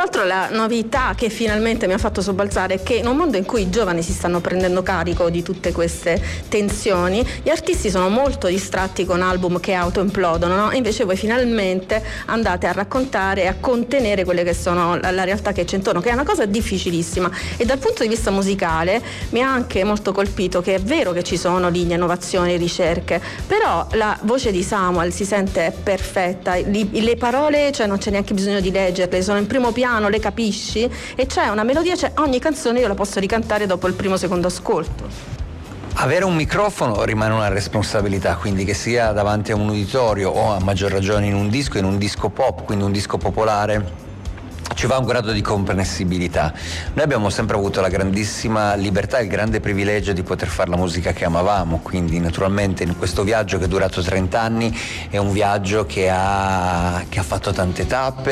l'altro la novità che finalmente mi ha fatto sobbalzare è che in un mondo in cui i giovani si stanno prendendo carico di tutte queste tensioni, gli artisti sono molto distratti con album che autoimplodono, no? E invece voi finalmente andate a raccontare e a contenere quelle che sono la realtà che c'è intorno, che è una cosa difficilissima. E dal punto di vista musicale mi ha anche molto colpito che è vero che ci sono linee, innovazioni, ricerche, però la voce di Samuel si sente perfetta, le parole, cioè non c'è neanche bisogno di leggerle, sono in primo piano, le capisci e c'è una melodia, cioè ogni canzone io la posso ricantare dopo il primo secondo ascolto. Avere un microfono rimane una responsabilità, quindi che sia davanti a un uditorio o a maggior ragione in un disco pop, quindi un disco popolare, ci va un grado di comprensibilità. Noi abbiamo sempre avuto la grandissima libertà e il grande privilegio di poter fare la musica che amavamo, quindi naturalmente in questo viaggio che è durato 30 anni è un viaggio che ha fatto tante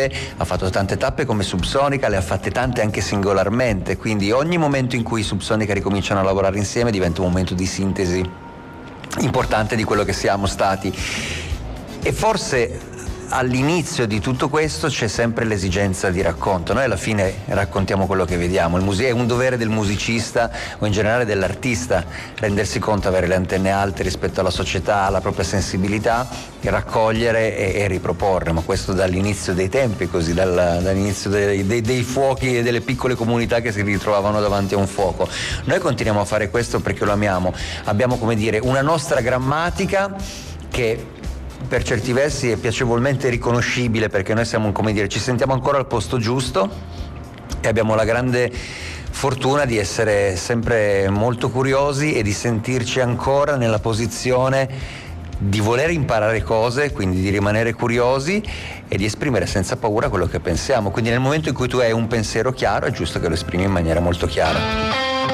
tappe come Subsonica, le ha fatte tante anche singolarmente, quindi ogni momento in cui Subsonica ricominciano a lavorare insieme diventa un momento di sintesi importante di quello che siamo stati. E forse all'inizio di tutto questo c'è sempre l'esigenza di racconto. Noi alla fine raccontiamo quello che vediamo. È un dovere del musicista o in generale dell'artista rendersi conto, avere le antenne alte rispetto alla società, alla propria sensibilità, raccogliere e riproporre. Ma questo dall'inizio dei tempi, così dall'inizio dei fuochi e delle piccole comunità che si ritrovavano davanti a un fuoco. Noi continuiamo a fare questo perché lo amiamo. Abbiamo, come dire, una nostra grammatica che per certi versi è piacevolmente riconoscibile, perché noi siamo, come dire, ci sentiamo ancora al posto giusto e abbiamo la grande fortuna di essere sempre molto curiosi e di sentirci ancora nella posizione di voler imparare cose, quindi di rimanere curiosi e di esprimere senza paura quello che pensiamo. Quindi nel momento in cui tu hai un pensiero chiaro è giusto che lo esprimi in maniera molto chiara.